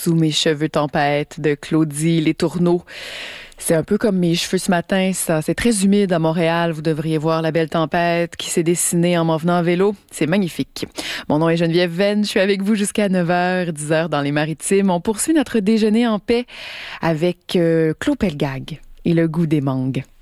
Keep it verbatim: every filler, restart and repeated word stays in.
Sous mes cheveux tempête de Claudie Les Tourneaux. C'est un peu comme mes cheveux ce matin, ça. C'est très humide à Montréal. Vous devriez voir la belle tempête qui s'est dessinée en m'en venant en vélo. C'est magnifique. Mon nom est Geneviève Venn. Je suis avec vous jusqu'à neuf heures, dix heures dans les Maritimes. On poursuit notre déjeuner en paix avec euh, Claude Pelgag et le goût des mangues.